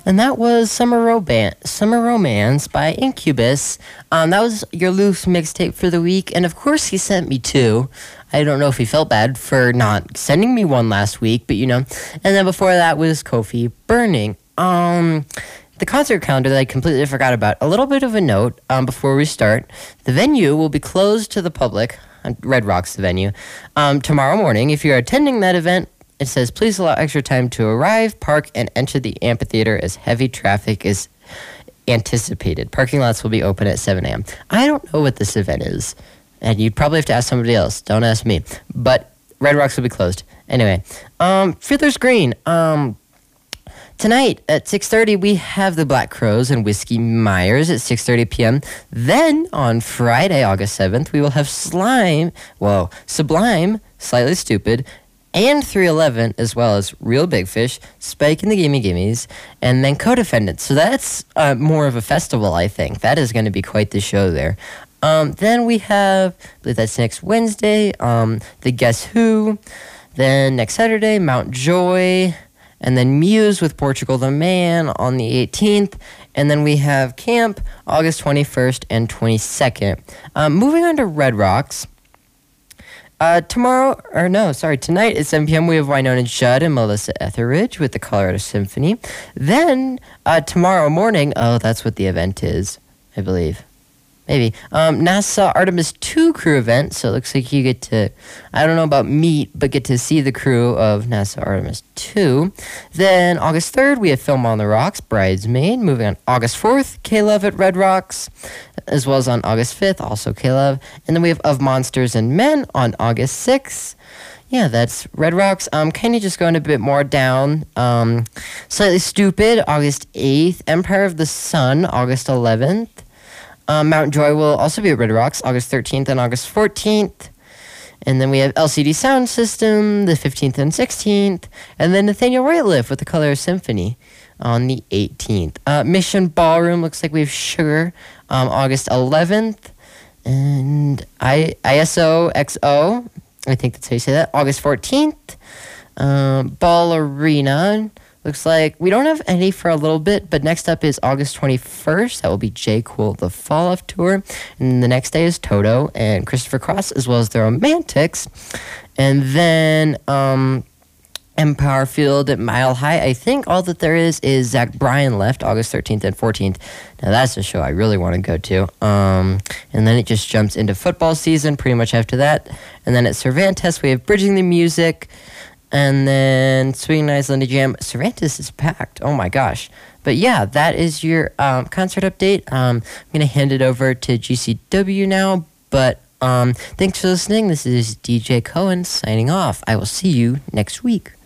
And that was Summer Romance by Incubus. That was your loose mixtape for the week. And of course, he sent me two. I don't know if he felt bad for not sending me one last week, but you know. And then before that was Kofi Burning. The concert calendar that I completely forgot about. A little bit of a note before we start. The venue will be closed to the public. Red Rocks, the venue. Tomorrow morning, if you're attending that event, it says, please allow extra time to arrive, park, and enter the amphitheater as heavy traffic is anticipated. Parking lots will be open at 7 a.m. I don't know what this event is, and you'd probably have to ask somebody else. Don't ask me. But Red Rocks will be closed. Anyway, Fiddler's Green. Tonight at 6:30, we have the Black Crowes and Whiskey Myers at 6:30 p.m. Then on Friday, August 7th, we will have Sublime, Slightly Stupid, and 311, as well as Real Big Fish, Spike and the Gimme Gimmes, and then Co-Defendants. So that's more of a festival, I think. That is going to be quite the show there. Then we have, I believe that's next Wednesday, the Guess Who. Then next Saturday, Mount Joy. And then Muse with Portugal the Man on the 18th. And then we have Camp August 21st and 22nd. Moving on to Red Rocks. Tonight at 7 p.m. we have Wynonna Judd and Melissa Etheridge with the Colorado Symphony. Then tomorrow morning, that's what the event is, I believe. Maybe. NASA Artemis 2 crew event, so it looks like you get to, I don't know about meet, but get to see the crew of NASA Artemis 2. Then August 3rd, we have Film on the Rocks, Bridesmaid. Moving on August 4th, K-Love at Red Rocks, as well as on August 5th, also K-Love. And then we have Of Monsters and Men on August 6th. Yeah, that's Red Rocks. Kind of just going a bit more down. Slightly Stupid, August 8th. Empire of the Sun, August 11th. Mount Joy will also be at Red Rocks, August 13th and August 14th. And then we have LCD Sound System, the 15th and 16th. And then Nathaniel Rateliff with the Colorado Symphony on the 18th. Mission Ballroom, looks like we have Sugar, August 11th. And ISO XO, I think that's how you say that, August 14th. Ballerina. Looks like we don't have any for a little bit, but next up is August 21st. That will be J. Cool, the Fall Off Tour. And the next day is Toto and Christopher Cross, as well as the Romantics. And then Empire Field at Mile High. I think all that there is Zach Bryan left, August 13th and 14th. Now that's a show I really want to go to. And then it just jumps into football season pretty much after that. And then at Cervantes, we have Bridging the Music. And then Swing Nights, Lindy Jam. Cervantes is packed. Oh, my gosh. But, yeah, that is your concert update. I'm going to hand it over to GCW now. But thanks for listening. This is DJ Cohen signing off. I will see you next week.